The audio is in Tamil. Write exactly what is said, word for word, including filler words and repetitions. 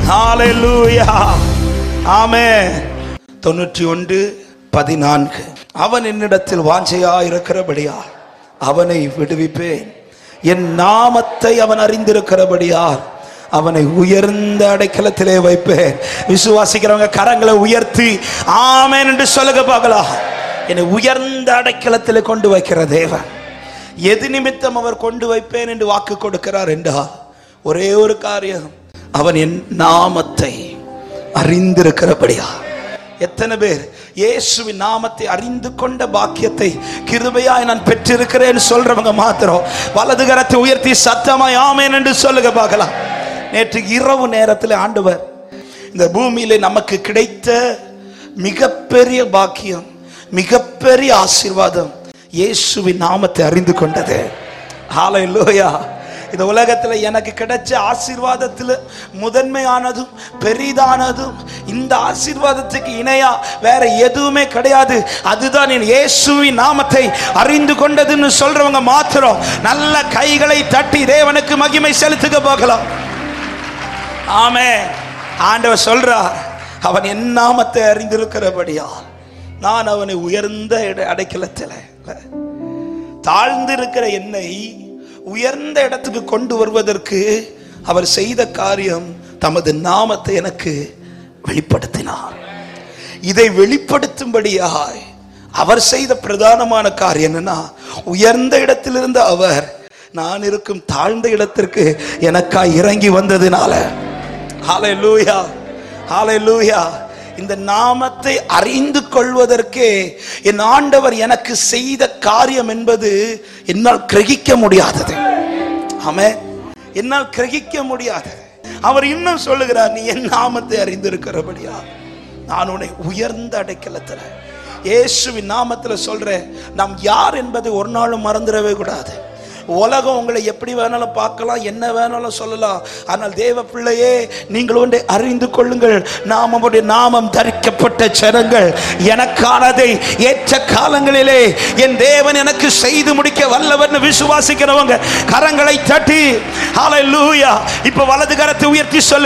ஹல்லேலூயா, ஆமென். தொண்ணூற்றி ஒன்று பதினான்கு. அவன் என்னிடத்தில் வாஞ்சையா இருக்கிறபடியா அவனை விடுவிப்பேன். என் நாமத்தை அவன் அறிந்திருக்கிறபடியால் அவனை உயர்ந்த அடைக்கலத்திலே வைப்பேன். விசுவாசிக்கிறவங்க கரங்களை உயர்த்தி ஆமென் என்று சொல்லுங்க பார்க்கலாம். என்னை உயர்ந்த அடைக்கலத்திலே கொண்டு வைக்கிற தேவன். எது நிமித்தம் அவர் கொண்டு வைப்பேன் என்று வாக்கு கொடுக்கிறார் என்றால் ஒரே ஒரு காரியம், அவன் என் நாமத்தை அறிந்திருக்கிறபடியா. எத்தனை பேர் இயேசுவின் நாமத்தை அறிந்து கொண்ட பாக்கியத்தை கிருபையாய் நான் பெற்றிருக்கிறேன் சொல்றவங்க மாத்திரம் வலது கரத்தை உயர்த்தி சத்தமாய் ஆமென் என்று சொல்லுங்க பார்க்கலாம். நேற்று இரவு நேரத்தில் ஆண்டவர் இந்த பூமியில நமக்கு கிடைத்த மிகப்பெரிய பாக்கியம், மிகப்பெரிய ஆசீர்வாதம் இயேசுவின் நாமத்தை அறிந்து கொண்டது. ஹல்லேலூயா. இந்த உலகத்தில் எனக்கு கிடைச்ச ஆசீர்வாதத்தில் முதன்மையானதும் பெரிதானதும் இந்த ஆசீர்வாதத்துக்கு இணையா வேற எதுவுமே கிடையாது. அதுதான் என் இயேசுவின் நாமத்தை அறிந்து கொண்டதுன்னு சொல்றவங்க மாத்திரம் நல்ல கைகளை தட்டி தேவனுக்கு மகிமை செலுத்துக போகலாம். ஆமென். ஆண்டவர் சொல்றார், அவன் என் நாமத்தை அறிந்திருக்கிறபடியா நான் அவனை உயர்ந்த அடைக்கலத்தில், தாழ்ந்திருக்கிற என்னை உயர்ந்த இடத்துக்கு கொண்டு வருவதற்கு அவர் செய்த காரியம் தமது நாமத்தை எனக்கு வெளிப்படுத்தினார். இதை வெளிப்படுத்தும்படியாய் அவர் செய்த பிரதானமான காரியம் என்னன்னா, உயர்ந்த இடத்திலிருந்து அவர் நான் இருக்கும் தாழ்ந்த இடத்திற்கு எனக்காய் இறங்கி வந்ததினால. ஹல்லேலூயா, ஹல்லேலூயா. இந்த நாமத்தை அறிந்து கொள்வதற்கே என் ஆண்டவர் எனக்கு செய்த காரியம் என்பது என்னால் கிரகிக்க முடியாதது. ஆமென். என்னால் கிரகிக்க முடியாதது. அவர் இன்னும் சொல்லுகிறார், நீ என் நாமத்தை அறிந்திருக்கிறபடியா நான் உன்னை உயர்ந்த அடைக்கலத்துல, இயேசுவின் நாமத்துல சொல்றேன். நாம் யார் என்பதை ஒரு நாளும் மறந்துடவே கூடாது. உலகம் உங்களை எப்படி வேணாலும் பார்க்கலாம், என்ன வேணாலும் சொல்லலாம். ஆனால் தேவ பிள்ளையே, நீங்கள் ஒன்றை அறிந்து கொள்ளுங்கள், நாம் அவருடைய நாமம் தரிக்கப்பட்ட ஜனங்கள். எனக்கானதை ஏற்ற காலங்களிலே என் தேவன் எனக்கு செய்து முடிக்க வல்லவர்னு விசுவாசிக்கிறவங்க கரங்களை தட்டி ஹல்லேலூயா. இப்ப வலது கரத்தை உயர்த்தி சொல்லு.